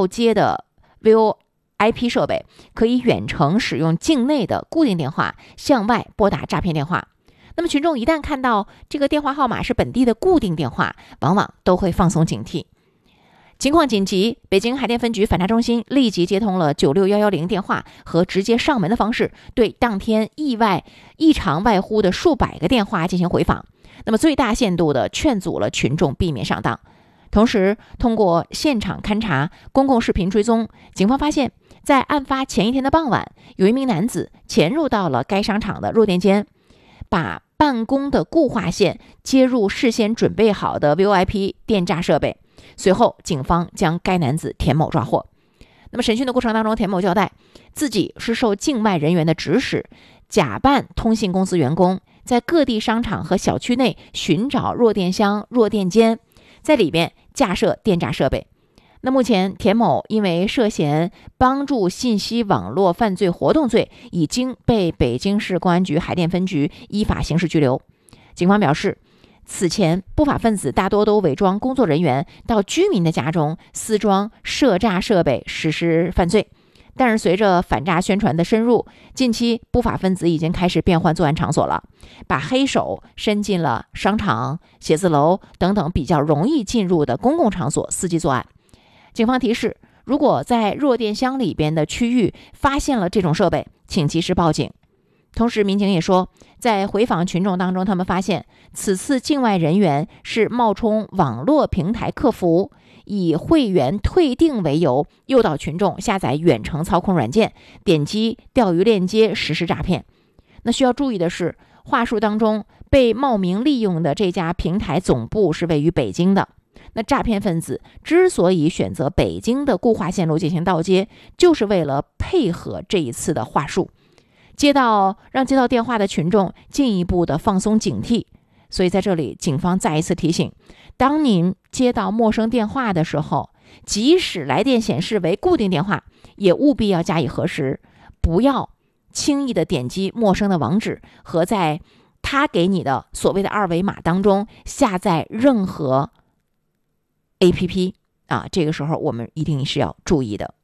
绕接的 VoIP 设备，可以远程使用境内的固定电话向外拨打诈骗电话。那么群众一旦看到这个电话号码是本地的固定电话，往往都会放松警惕。情况紧急，北京海淀分局反诈中心立即接通了96110电话和直接上门的方式，对当天异常外呼的数百个电话进行回访，那么最大限度地劝阻了群众避免上当。同时，通过现场勘查、公共视频追踪，警方发现，在案发前一天的傍晚，有一名男子潜入到了该商场的弱电间，把办公的固话线接入事先准备好的 VoIP 电诈设备。随后，警方将该男子田某抓获。那么审讯的过程当中，田某交代，自己是受境外人员的指使，假扮通信公司员工，在各地商场和小区内寻找弱电箱、弱电间，在里边架设电诈设备。那目前，田某因为涉嫌帮助信息网络犯罪活动罪，已经被北京市公安局海淀分局依法刑事拘留。警方表示，此前不法分子大多都伪装工作人员到居民的家中私装涉诈设备实施犯罪，但是随着反诈宣传的深入，近期不法分子已经开始变换作案场所了，把黑手伸进了商场、写字楼等等比较容易进入的公共场所伺机作案。警方提示，如果在弱电箱里边的区域发现了这种设备，请及时报警。同时，民警也说，在回访群众当中，他们发现此次境外人员是冒充网络平台客服，以会员退订为由，诱导群众下载远程操控软件，点击钓鱼链接实施诈骗。那需要注意的是，话术当中被冒名利用的这家平台总部是位于北京的。那诈骗分子之所以选择北京的固话线路进行盗接，就是为了配合这一次的话术，让接到电话的群众进一步的放松警惕。所以在这里，警方再一次提醒，当您接到陌生电话的时候，即使来电显示为固定电话，也务必要加以核实，不要轻易的点击陌生的网址和在他给你的所谓的二维码当中下载任何 APP 啊，这个时候我们一定是要注意的。